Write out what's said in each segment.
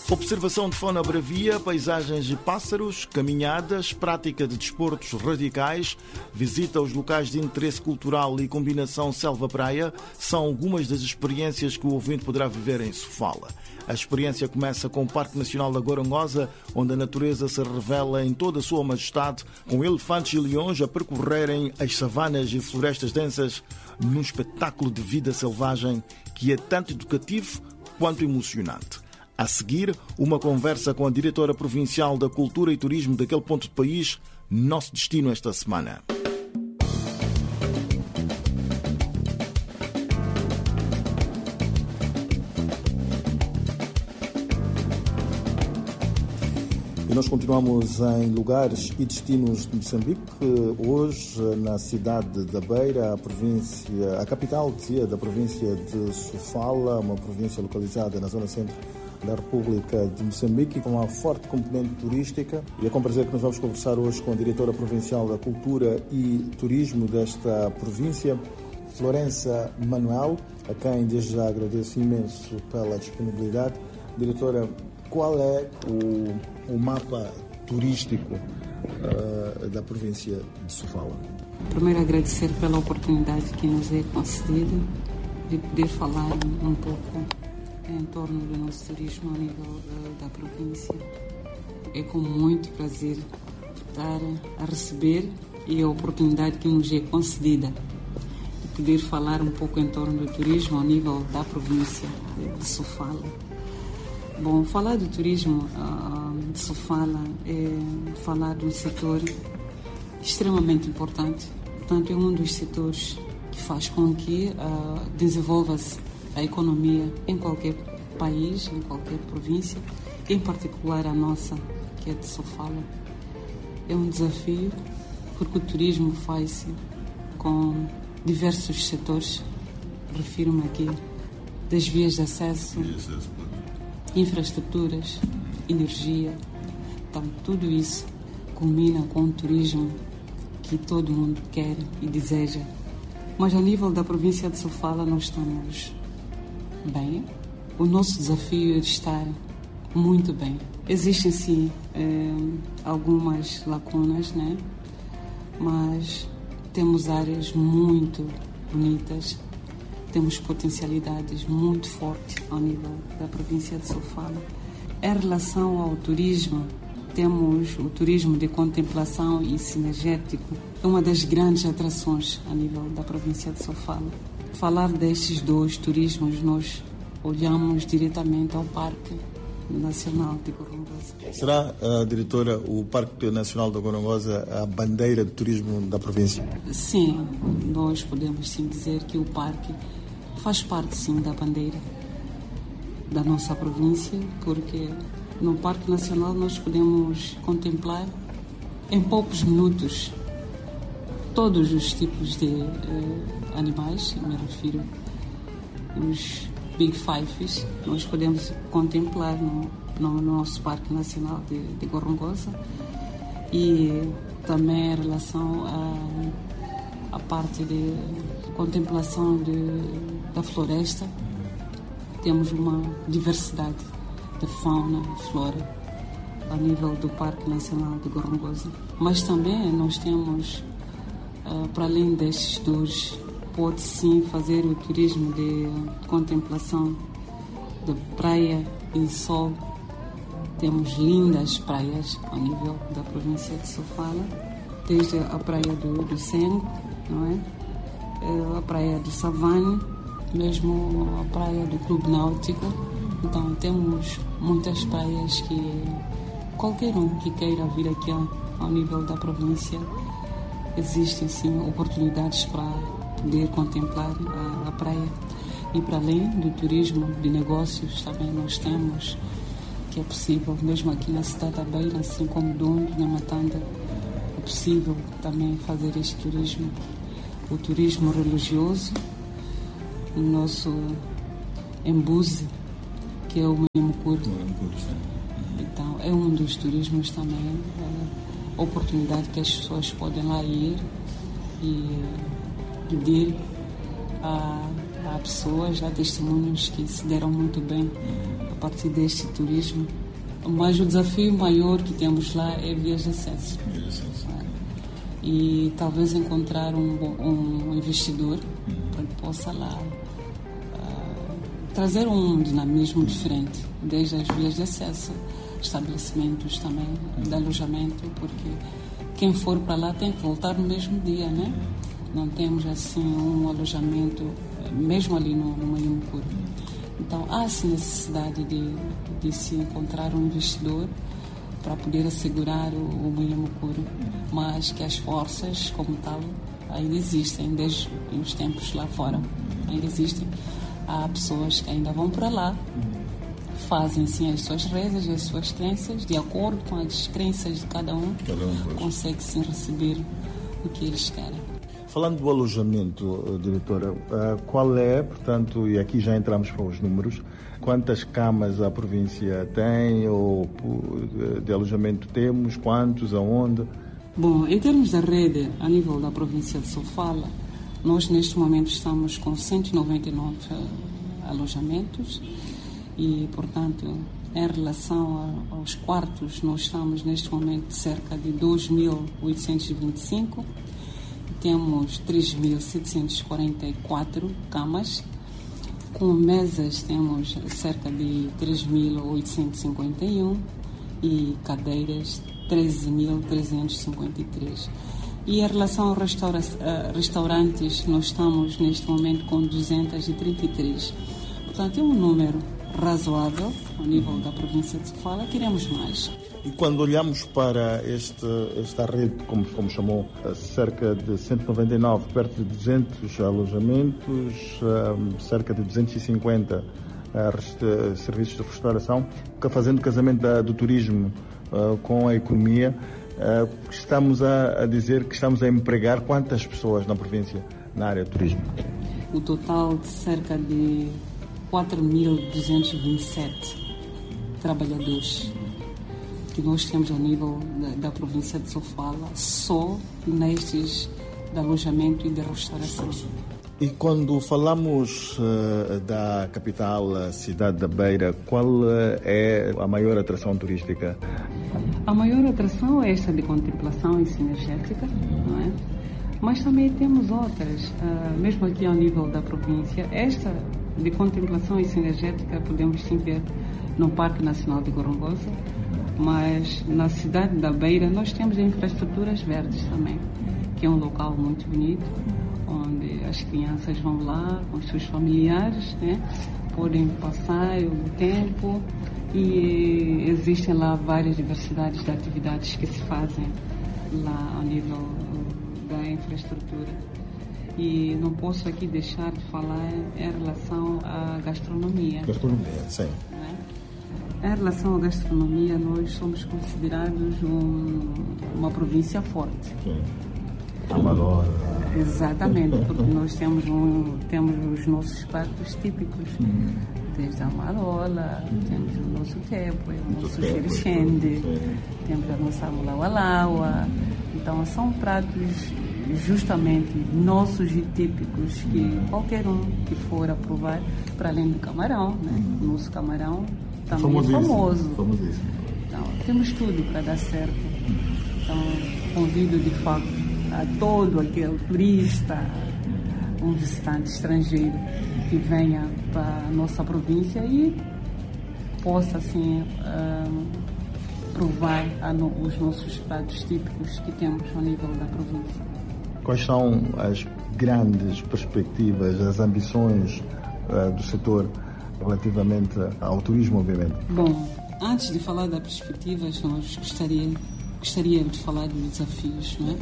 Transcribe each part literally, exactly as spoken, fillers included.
Observação de fauna bravia, paisagens e pássaros, caminhadas, prática de desportos radicais, visita aos locais de interesse cultural e combinação selva-praia são algumas das experiências que o ouvinte poderá viver em Sofala. A experiência começa com o Parque Nacional da Gorongosa, onde a natureza se revela em toda a sua majestade, com elefantes e leões a percorrerem as savanas e florestas densas num espetáculo de vida selvagem que é tanto educativo quanto emocionante. A seguir, uma conversa com a diretora provincial da Cultura e Turismo daquele ponto do país, nosso destino esta semana. E nós continuamos em lugares e destinos de Moçambique. Hoje, na cidade da Beira, a província, a capital dizia, da província de Sofala, uma província localizada na zona centro da República de Moçambique, com uma forte componente turística. E é com prazer que nós vamos conversar hoje com a diretora provincial da Cultura e Turismo desta província, Florença Manuel, a quem desde já agradeço imenso pela disponibilidade. Diretora, qual é o, o mapa turístico uh, da província de Sofala? Primeiro, agradecer pela oportunidade que nos é concedida de poder falar um pouco em torno do nosso turismo ao nível uh, da província. É com muito prazer estar a receber e a oportunidade que nos é concedida de poder falar um pouco em torno do turismo ao nível da província de Sofala. Bom, falar do turismo uh, de Sofala é falar de um setor extremamente importante. Portanto, é um dos setores que faz com que uh, desenvolva-se a economia em qualquer país, em qualquer província, em particular a nossa, que é de Sofala. É um desafio porque o turismo faz-se com diversos setores, refiro-me aqui, das vias de acesso, infraestruturas, energia. Então, tudo isso combina com o turismo que todo mundo quer e deseja. Mas, a nível da província de Sofala, nós estamos bem. O nosso desafio é de estar muito bem. Existem, sim, eh, algumas lacunas, né? Mas temos áreas muito bonitas, temos potencialidades muito fortes ao nível da província de Sofala. Em relação ao turismo, temos o turismo de contemplação e sinergético, é uma das grandes atrações a nível da província de Sofala. Falar destes dois turismos, nós olhamos diretamente ao Parque Nacional de Gorongosa. Será, uh, diretora, o Parque Nacional da Gorongosa a bandeira de turismo da província? Sim, nós podemos sim dizer que o parque faz parte sim da bandeira da nossa província, porque no Parque Nacional nós podemos contemplar em poucos minutos todos os tipos de uh, animais, me refiro os Big Fives, nós podemos contemplar no, no nosso Parque Nacional de, de Gorongosa, e também em relação à parte de contemplação de, da floresta, temos uma diversidade de fauna e flora a nível do Parque Nacional de Gorongosa. Mas também nós temos, uh, para além destes dois, pode sim fazer o turismo de contemplação de praia e sol. Temos lindas praias ao nível da província de Sofala, desde a praia do, do Sengo, não é? A praia do Savane, mesmo a praia do Clube Náutico. Então temos muitas praias que qualquer um que queira vir aqui ao, ao nível da província, existem sim oportunidades para poder contemplar a, a praia. E para além do turismo de negócios, também nós temos que é possível, mesmo aqui na cidade da Beira, assim como Dondo, na Matanda, é possível também fazer este turismo. O turismo religioso, o nosso Embuzi, que é o Memocur. Então, é um dos turismos também, é, oportunidade que as pessoas podem lá ir e pedir a, a pessoas, a testemunhos que se deram muito bem a partir deste turismo. Mas o desafio maior que temos lá é vias de acesso. E talvez encontrar um, um investidor para que possa lá uh, trazer um dinamismo diferente, desde as vias de acesso, estabelecimentos também de alojamento, porque quem for para lá tem que voltar no mesmo dia, né? Não temos assim um alojamento, mesmo ali no, no Manhumucuru. Então há-se necessidade de, de se encontrar um investidor para poder assegurar o, o Manhumucuru, mas que as forças, como tal, ainda existem, desde os tempos lá fora, ainda existem. Há pessoas que ainda vão para lá, fazem sim as suas rezas, as suas crenças, de acordo com as crenças de cada um, cada um consegue sim receber o que eles querem. Falando do alojamento, diretora, qual é, portanto, e aqui já entramos para os números, quantas camas a província tem ou de alojamento temos, quantos, aonde? Bom, em termos da rede, a nível da província de Sofala, nós neste momento estamos com cento e noventa e nove alojamentos e, portanto, em relação aos quartos, nós estamos neste momento cerca de dois mil oitocentos e vinte e cinco. Temos três mil setecentos e quarenta e quatro camas, com mesas temos cerca de três mil oitocentos e cinquenta e um e cadeiras treze mil trezentos e cinquenta e três. E em relação a restaura- restaurantes, nós estamos neste momento com duzentos e trinta e três. Portanto, é um número razoável ao nível da província de Sofala. Queremos mais. E quando olhamos para este, esta rede, como, como chamou, cerca de cento e noventa e nove, perto de duzentos alojamentos, um, cerca de duzentos e cinquenta uh, resta- serviços de restauração, fazendo o casamento da, do turismo uh, com a economia, uh, estamos a, a dizer que estamos a empregar quantas pessoas na província na área do turismo? O total de cerca de quatro mil duzentos e vinte e sete trabalhadores que nós temos ao nível da, da província de Sofala, só nestes de alojamento e de restauração. E quando falamos uh, da capital, a cidade da Beira, qual uh, é a maior atração turística? A maior atração é esta de contemplação e sinergética, não é? Mas também temos outras, uh, mesmo aqui ao nível da província. Esta de contemplação e sinergética podemos sim ver no Parque Nacional de Gorongosa, mas na cidade da Beira nós temos infraestruturas verdes também, que é um local muito bonito, onde as crianças vão lá com os seus familiares, né? Podem passar o tempo e existem lá várias diversidades de atividades que se fazem lá ao nível da infraestrutura. E não posso aqui deixar de falar em relação à gastronomia. Gastronomia, sim. Em relação à gastronomia, nós somos considerados um, uma província forte. Sim. Amadora. Exatamente, porque nós temos, um, temos os nossos pratos típicos, hum. desde a marola, temos o nosso tepo, o nosso xerixende, temos a nossa mulaualaua. Então, são pratos justamente nossos e típicos que qualquer um que for a provar, para além do camarão, né? O nosso camarão também é famoso. Famosíssimo. Então, temos tudo para dar certo. Então, convido de facto a todo aquele turista, um visitante estrangeiro que venha para a nossa província e possa assim uh, provar a no, os nossos pratos típicos que temos ao nível da província. Quais são as grandes perspectivas, as ambições uh, do setor relativamente ao turismo, obviamente? Bom, antes de falar das perspectivas, nós gostaria, gostaria de falar dos desafios, não é?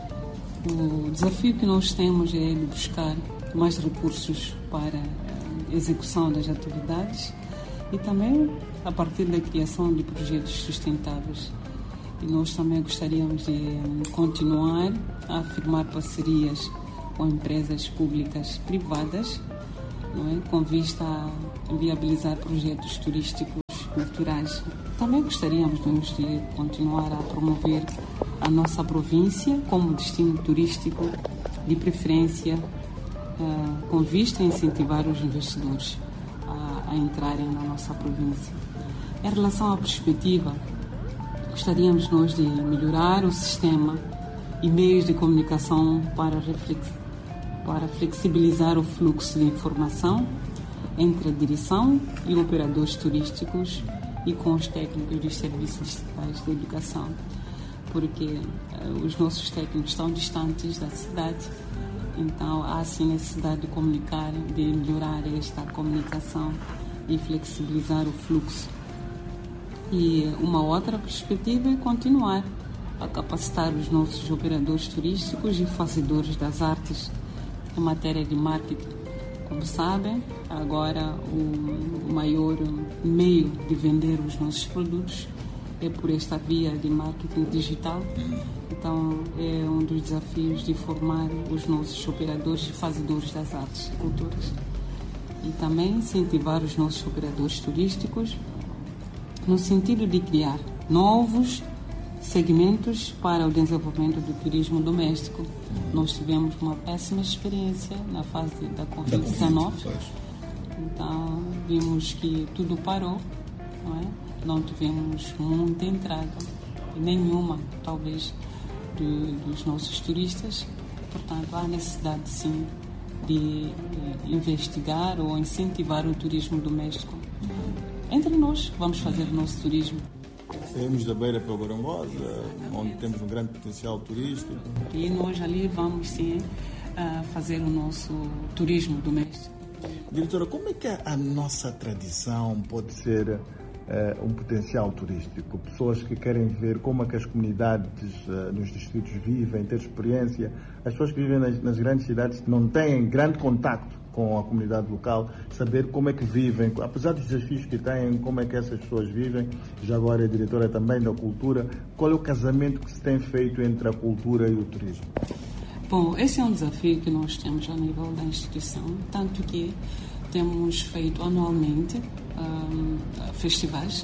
O desafio que nós temos é de buscar mais recursos para a execução das atividades e também a partir da criação de projetos sustentáveis. E nós também gostaríamos de continuar a firmar parcerias com empresas públicas privadas, não é? Com vista a viabilizar projetos turísticos culturais. Também gostaríamos de continuar a promover a nossa província como destino turístico de preferência, uh, com vista a incentivar os investidores a a entrarem na nossa província. Em relação à perspectiva, gostaríamos nós de melhorar o sistema e meios de comunicação para, reflex, para flexibilizar o fluxo de informação entre a direção e operadores turísticos e com os técnicos dos serviços distritais de educação, porque uh, os nossos técnicos estão distantes da cidade, então há sim necessidade de comunicar, de melhorar esta comunicação e flexibilizar o fluxo. E uma outra perspectiva é continuar a capacitar os nossos operadores turísticos e fazedores das artes em matéria de marketing. Como sabem, agora o maior meio de vender os nossos produtos é por esta via de marketing digital. Então, é um dos desafios de formar os nossos operadores e fazedores das artes e culturas. E também incentivar os nossos operadores turísticos no sentido de criar novos segmentos para o desenvolvimento do turismo doméstico. Nós tivemos uma péssima experiência na fase da covid dezenove, então vimos que tudo parou, não é? Não tivemos muita entrada, nenhuma, talvez, de, dos nossos turistas. Portanto, há necessidade, sim, de, de investigar ou incentivar o turismo doméstico. Entre nós, vamos fazer o nosso turismo. Saímos da Beira para o Gorongosa, onde temos um grande potencial turístico. E nós ali vamos, sim, fazer o nosso turismo doméstico. Diretora, como é que a nossa tradição pode ser Uh, um potencial turístico? Pessoas que querem ver como é que as comunidades uh, nos distritos vivem, ter experiência. As pessoas que vivem nas, nas grandes cidades não têm grande contacto com a comunidade local, saber como é que vivem, apesar dos desafios que têm, como é que essas pessoas vivem. Já agora é diretora também da cultura. Qual é o casamento que se tem feito entre a cultura e o turismo? Bom, esse é um desafio que nós temos a nível da instituição, tanto que temos feito anualmente um, festivais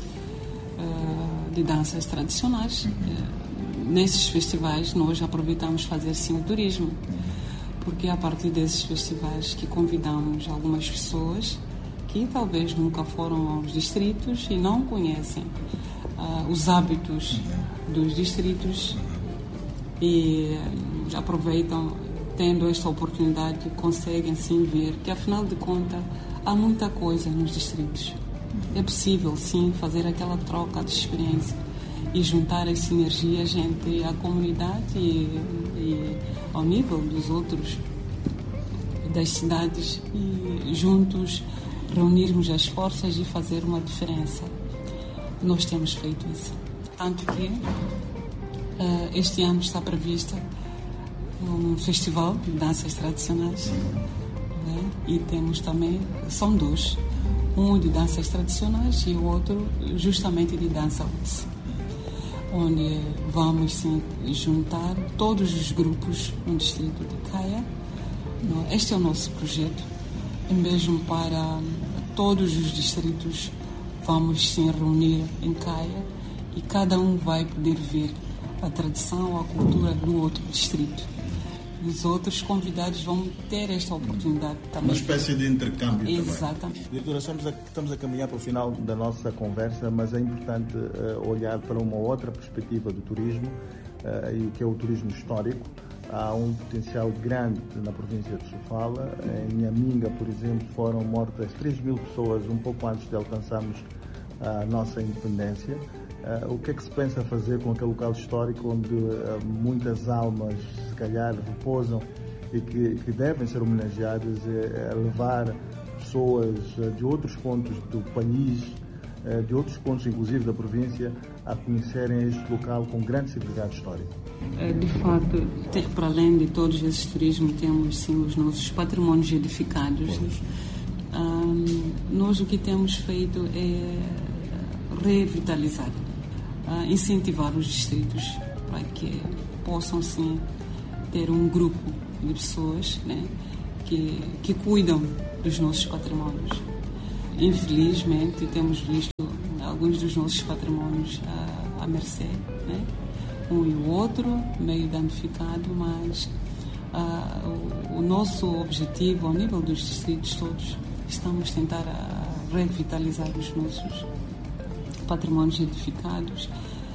uh, de danças tradicionais. Uh, nesses festivais nós aproveitamos fazer sim o turismo, porque é a partir desses festivais que convidamos algumas pessoas que talvez nunca foram aos distritos e não conhecem uh, os hábitos dos distritos e uh, aproveitam, tendo esta oportunidade, conseguem sim ver que, afinal de contas, há muita coisa nos distritos. É possível, sim, fazer aquela troca de experiência e juntar as sinergias entre a comunidade e, e ao nível dos outros, das cidades, e juntos reunirmos as forças e fazer uma diferença. Nós temos feito isso. Tanto que uh, este ano está prevista um festival de danças tradicionais, né? E temos também, são dois, um de danças tradicionais e o outro justamente de dança roots, onde vamos sim juntar todos os grupos no distrito de Caia. Este é o nosso projeto, e mesmo para todos os distritos vamos sim reunir em Caia e cada um vai poder ver a tradição, a cultura do outro distrito. Os outros convidados vão ter esta oportunidade também. Uma espécie de intercâmbio. Exatamente. Também. Diretora, estamos a, estamos a caminhar para o final da nossa conversa, mas é importante uh, olhar para uma outra perspectiva do turismo, uh, e que é o turismo histórico. Há um potencial grande na província de Sofala. Em Nhaminga, por exemplo, foram mortas três mil pessoas um pouco antes de alcançarmos a nossa independência. Uh, o que é que se pensa fazer com aquele local histórico onde uh, muitas almas, se calhar, repousam e que, que devem ser homenageadas, é, é levar pessoas uh, de outros pontos do país, uh, de outros pontos, inclusive da província, a conhecerem este local com grande significado histórico? De facto, para além de todos esses turismos, temos sim os nossos patrimónios edificados. Um, nós o que temos feito é revitalizar, uh, incentivar os distritos para que possam sim ter um grupo de pessoas, né, que, que cuidam dos nossos patrimónios. Infelizmente temos visto alguns dos nossos patrimónios à, à mercê, né, um e o outro meio danificado, mas uh, o, o nosso objetivo ao nível dos distritos todos, estamos a tentar a, revitalizar os nossos patrimónios edificados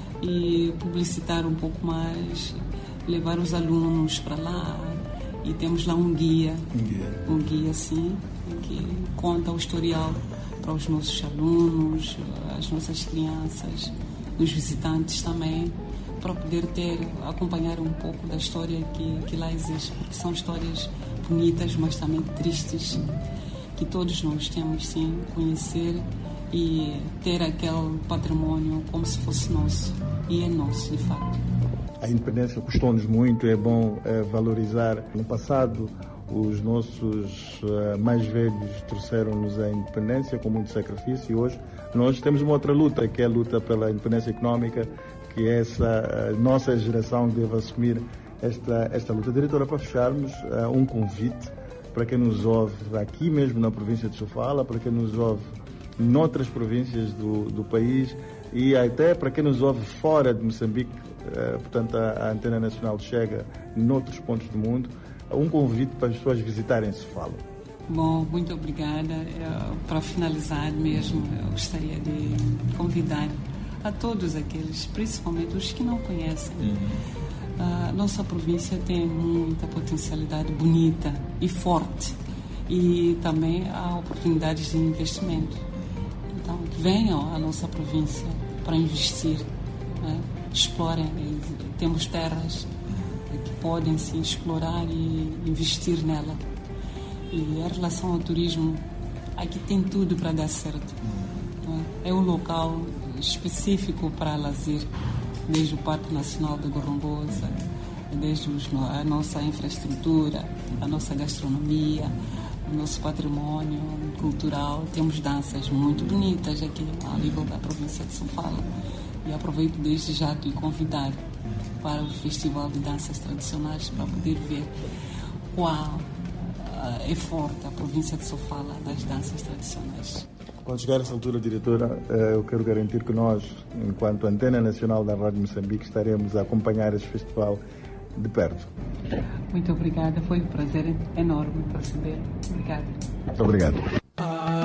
e publicitar um pouco mais, levar os alunos para lá. E temos lá um guia, um guia, um guia sim, que conta o historial para os nossos alunos, as nossas crianças, os visitantes também, para poder ter, acompanhar um pouco da história que, que lá existe, porque são histórias bonitas, mas também tristes, que todos nós temos sim conhecer e ter aquele património como se fosse nosso, e é nosso de facto. A independência custou-nos muito, é bom é, valorizar. No passado, os nossos uh, mais velhos trouxeram-nos a independência com muito sacrifício, e hoje nós temos uma outra luta, que é a luta pela independência económica, que é essa nossa geração que deve assumir esta, esta luta. Diretora, para fecharmos, uh, um convite para quem nos ouve aqui mesmo na província de Sofala, para quem nos ouve noutras províncias do, do país e até para quem nos ouve fora de Moçambique, uh, portanto a, a Antena Nacional chega noutros pontos do mundo, um convite para as pessoas visitarem Sofala. Bom, muito obrigada. Eu, para finalizar mesmo, eu gostaria de convidar a todos aqueles, principalmente os que não conhecem. Uhum. A nossa província tem muita potencialidade bonita e forte, e também há oportunidades de investimento. Então, venham à nossa província para investir, né? Explorem. Temos terras que podem se explorar e investir nela. E em relação ao turismo, aqui tem tudo para dar certo. É um local específico para lazer, desde o Parque Nacional de Gorongosa, desde os, a nossa infraestrutura, a nossa gastronomia, o nosso património cultural. Temos danças muito bonitas aqui a nível da província de Sofala. E aproveito desde já de convidar para o Festival de Danças Tradicionais para poder ver qual é forte a província de Sofala das danças tradicionais. Quando chegar a essa altura, diretora, eu quero garantir que nós, enquanto Antena Nacional da Rádio Moçambique, estaremos a acompanhar este festival de perto. Muito obrigada, foi um prazer enorme receber. Obrigada. Muito obrigado.